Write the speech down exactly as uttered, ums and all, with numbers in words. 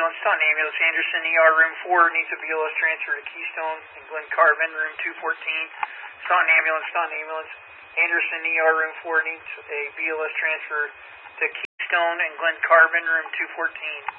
ambulance, Taunton ambulance, Anderson E R room four needs a B L S transfer to Keystone and Glen Carbon room two fourteen. Taunton ambulance, Taunton ambulance, Anderson E R room four needs a B L S transfer to Keystone and Glen Carbon room two fourteen.